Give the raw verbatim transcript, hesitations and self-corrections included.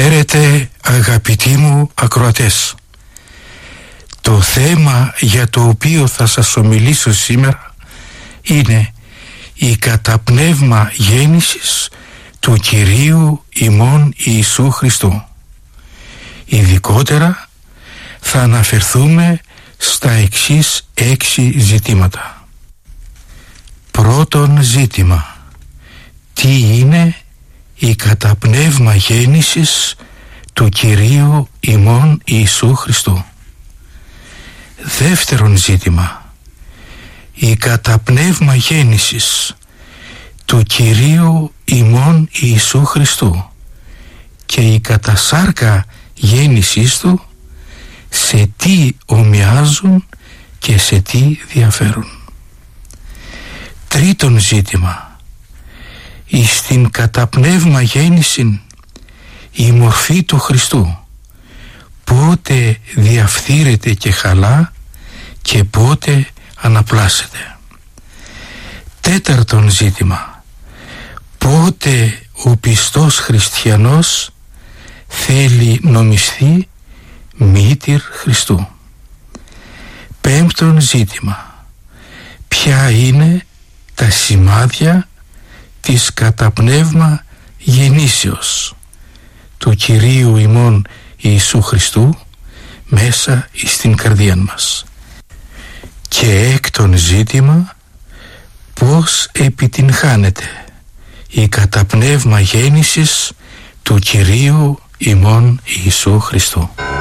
Χαίρετε αγαπητοί μου ακροατές. Το θέμα για το οποίο θα σας ομιλήσω σήμερα είναι η καταπνεύμα γέννησης του Κυρίου ημών Ιησού Χριστού. Ειδικότερα θα αναφερθούμε στα εξής έξι ζητήματα. Πρώτον ζήτημα: τι είναι η καταπνεύμα γέννησης του Κυρίου ημών Ιησού Χριστού? Δεύτερον ζήτημα: η καταπνεύμα γέννησης του Κυρίου ημών Ιησού Χριστού και η κατασάρκα γέννησής του, σε τι ομοιάζουν και σε τι διαφέρουν. Τρίτον ζήτημα: εις την καταπνεύμα γέννησιν η μορφή του Χριστού πότε διαφθείρεται και χαλά και πότε αναπλάσσεται. Τέταρτον ζήτημα: πότε ο πιστός χριστιανός θέλει νομισθεί μήτηρ Χριστού. Πέμπτον ζήτημα: ποια είναι τα σημάδια της καταπνεύμα γεννήσεως του Κυρίου ημών Ιησού Χριστού μέσα στην καρδία μας. Και έκτον ζήτημα: πώς επιτυγχάνεται η καταπνεύμα γέννησης του Κυρίου ημών Ιησού Χριστού.